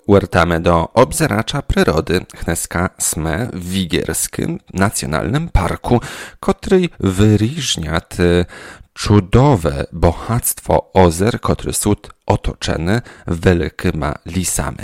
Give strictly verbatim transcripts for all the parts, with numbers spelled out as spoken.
uertamy do obzeracza przyrody Dneska sme w Wigierskim Nacjonalnym Parku, który wyróżnia cudowne bohactwo ozer, które są otoczone wielkimi lisami.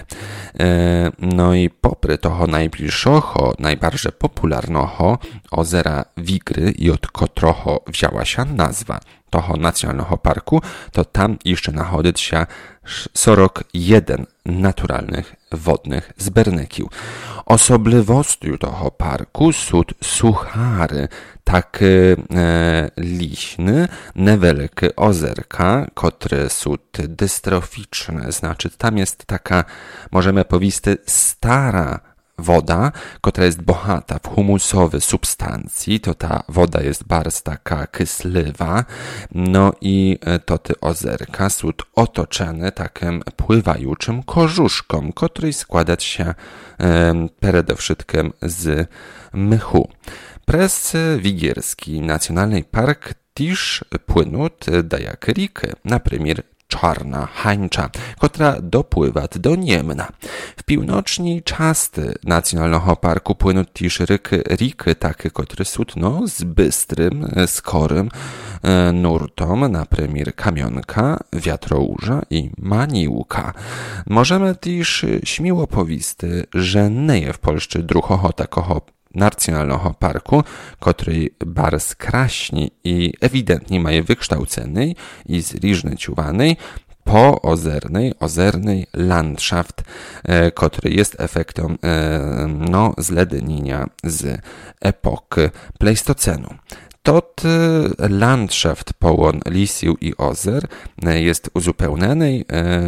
No i popry toho najbliższego, najbardziej popularnego ozera Wigry i od którego wzięła się nazwa toho nacjonalnego parku, to tam jeszcze znajduje się czterdzieści jeden naturalnych wodnych zbernyków. Osobliwością tego parku są suchary, takie e, liśne, niewielkie ozerka, które są dystroficzne, znaczy tam jest taka, możemy powiedzieć, stara woda, która jest bohata w humusowe substancji, to ta woda jest bardzo taka kysliwa, no i to te ozerka są otoczone takim pływającym korzuszką, który składa się e, przede wszystkim z mchu. Przez Wigierski Nacjonalny Park też płyną dajake riki, na przykład Czarna Hańcza, która dopływa do Niemna. W północnej części Nacjonalnego Parku płyną też riki, riki takie, które są no, z bystrym, skorym e, nurtom, na przykład Kamionka, Wiatrołuża i Maniłka. Możemy też śmiało powiedzieć, że nie jest w Polsce drugiego takiego Nacjonalnego Parku, który bardzo kraśni i ewidentnie ma wykształcony i zróżnicowany po ozernej, ozernej landschaft, e, który jest efektem e, no, zlednienia z epoki Pleistocenu. Tot landschaft połon lisiu i ozer jest uzupełniony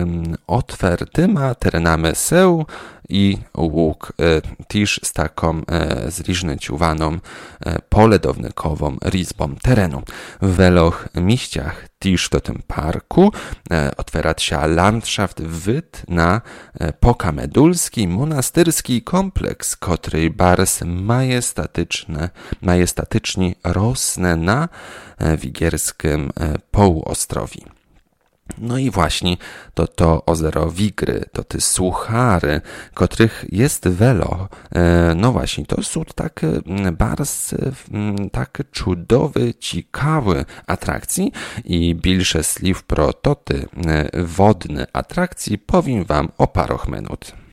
otwartymi terenami seł i łuk, też z taką zróżnicowaną poledownikową rizbą terenu. W wielu miejscach też w tym parku otwiera się landschaft wyd na pokamedulski monastyrski kompleks, który bardzo majestatyczny, majestatycznie rosnę na Wigierskim półostrowi. No i właśnie to to ozero Wigry, to te suchary, których jest wielo. No właśnie, to są takie bardzo takie cudowe, ciekawe atrakcje i więcej słów pro toty wodne atrakcji powiem wam o parach minut.